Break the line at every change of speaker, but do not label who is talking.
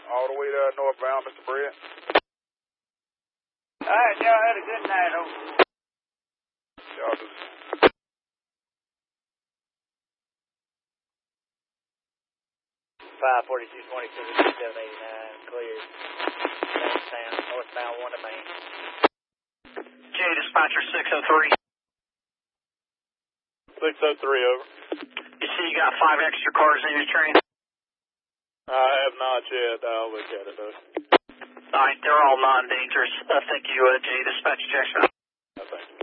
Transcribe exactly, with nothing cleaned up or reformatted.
all the way there northbound, Mister Brett.
All right, y'all had a good night, over.
Y'all do.
five forty-two twenty-six, seven eighty-nine, cleared. Sound, northbound one to main.
J, dispatcher six oh three.
six oh three, over.
You see you got five extra cars in your train?
I have not yet. I'll look at it, though.
All right, they're all non-dangerous. Uh, thank you, uh, J, dispatcher Jackson.